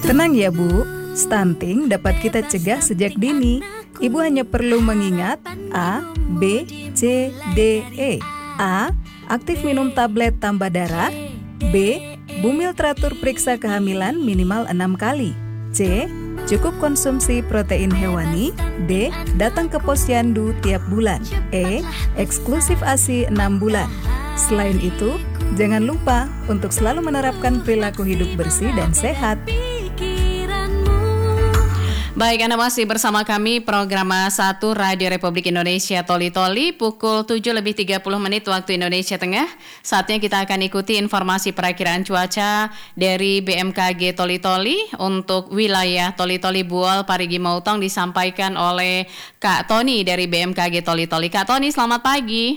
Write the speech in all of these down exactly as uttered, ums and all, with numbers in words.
Tenang ya Bu, stunting dapat kita cegah sejak dini. Ibu hanya perlu mengingat A, B, C, D, E. A. Aktif minum tablet tambah darah. B. Bumil teratur periksa kehamilan minimal enam kali. C. Cukup konsumsi protein hewani. D. Datang ke posyandu tiap bulan. E. Eksklusif A S I enam bulan. Selain itu, jangan lupa untuk selalu menerapkan perilaku hidup bersih dan sehat. Baik, Anda masih bersama kami Programa satu Radio Republik Indonesia Toli Toli pukul tujuh lebih tiga puluh menit waktu Indonesia Tengah. Saatnya kita akan ikuti informasi perakiraan cuaca dari B M K G Toli Toli untuk wilayah Toli Toli Buol, Parigi Motong disampaikan oleh Kak Tony dari B M K G Toli Toli. Kak Tony, selamat pagi.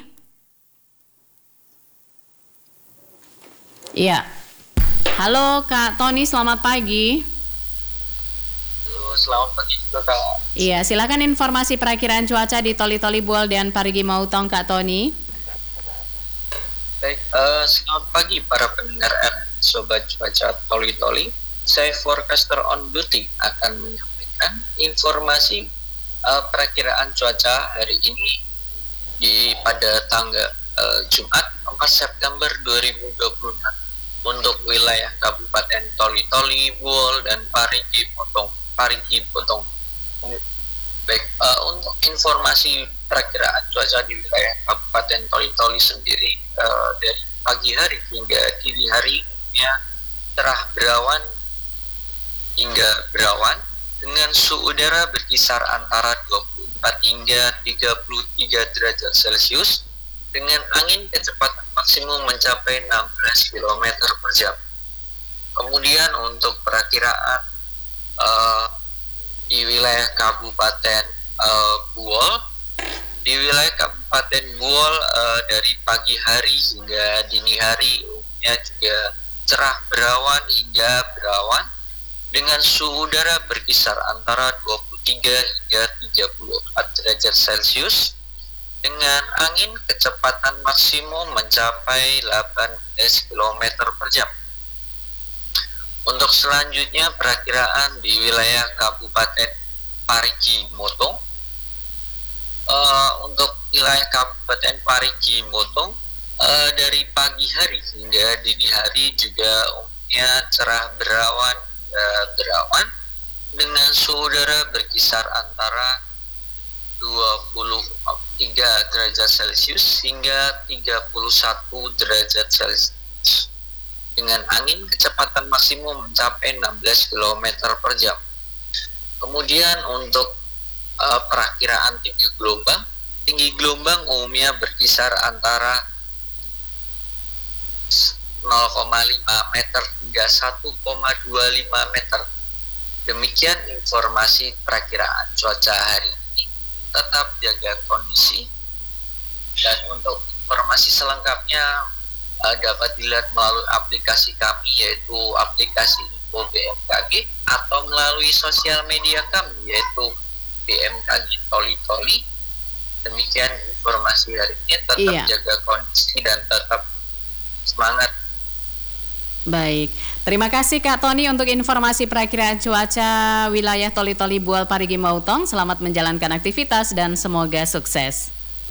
Iya. Halo Kak Tony, selamat pagi. Selamat pagi juga Kak. Iya, silakan informasi perakiraan cuaca di Toli Toli Buol dan Parigi Motong, Kak Tony. Baik, uh, selamat pagi para pendengar Sobat Cuaca Toli Toli. Saya forecaster on duty akan menyampaikan informasi uh, perakiraan cuaca hari ini di pada tanggal uh, Jumat empat September dua ribu dua puluh enam untuk wilayah Kabupaten Toli Toli Buol dan Parigi Motong. Parigi Motong. Baik, uh, untuk informasi perakiraan cuaca di wilayah Kabupaten Toli Toli sendiri uh, dari pagi hari hingga dini hari ya, cerah berawan hingga berawan dengan suhu udara berkisar antara dua puluh empat hingga tiga puluh tiga derajat Celcius dengan angin kecepatan maksimum mencapai enam belas kilometer per jam. Kemudian untuk perakiraan Uh, di wilayah Kabupaten uh, Buol, di wilayah Kabupaten Buol uh, dari pagi hari hingga dini hari ya juga cerah berawan hingga berawan dengan suhu udara berkisar antara dua puluh tiga hingga tiga puluh empat derajat Celcius dengan angin kecepatan maksimum mencapai delapan belas kilometer per jam. Untuk selanjutnya perakiraan di wilayah Kabupaten Parigi Motong. Uh, untuk wilayah Kabupaten Parigi Motong uh, dari pagi hari hingga dini hari juga umumnya cerah berawan uh, berawan dengan suhu udara berkisar antara dua puluh tiga derajat Celcius hingga tiga puluh satu derajat Celcius dengan angin kecepatan maksimum mencapai enam belas kilometer per jam. Kemudian untuk uh, perakiraan tinggi gelombang, tinggi gelombang umumnya berkisar antara nol koma lima meter hingga satu koma dua lima meter. Demikian informasi perakiraan cuaca hari ini. Tetap jaga kondisi. Dan untuk informasi selengkapnya Uh, dapat dilihat melalui aplikasi kami yaitu aplikasi Info B M K G atau melalui sosial media kami yaitu B M K G Toli Toli. Demikian informasi hari ini, tetap iya. jaga kondisi dan tetap semangat. Baik, terima kasih Kak Tony untuk informasi perakiraan cuaca wilayah Toli Toli Buol Parigi Motong. Selamat menjalankan aktivitas dan semoga sukses.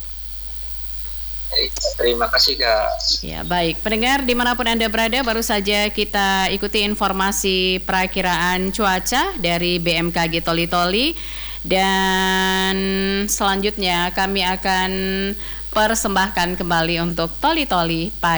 Terima kasih Kak. Ya baik, pendengar dimanapun Anda berada, baru saja kita ikuti informasi perakiraan cuaca dari B M K G Toli Toli. Dan selanjutnya kami akan persembahkan kembali untuk Toli Toli Pagi.